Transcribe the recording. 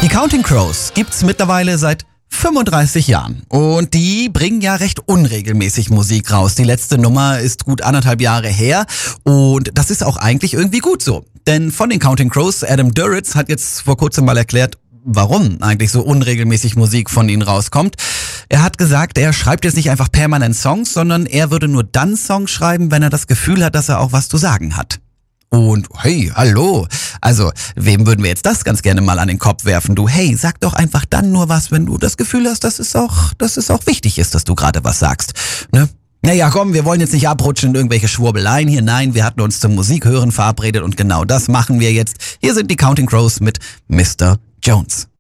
Die Counting Crows gibt's mittlerweile seit 35 Jahren. Und die bringen ja recht unregelmäßig Musik raus. Die letzte Nummer ist gut 1,5 Jahre her. Und das ist auch eigentlich irgendwie gut so. Denn von den Counting Crows, Adam Duritz hat jetzt vor kurzem mal erklärt, warum eigentlich so unregelmäßig Musik von ihnen rauskommt. Er hat gesagt, er schreibt jetzt nicht einfach permanent Songs, sondern er würde nur dann Songs schreiben, wenn er das Gefühl hat, dass er auch was zu sagen hat. Und hey, hallo, also wem würden wir jetzt das ganz gerne mal an den Kopf werfen? Du, hey, sag doch einfach dann nur was, wenn du das Gefühl hast, dass es auch wichtig ist, dass du gerade was sagst, ne? Naja, komm, wir wollen jetzt nicht abrutschen in irgendwelche Schwurbeleien hier. Nein, wir hatten uns zum Musikhören verabredet und genau das machen wir jetzt. Hier sind die Counting Crows mit Mr. Jones.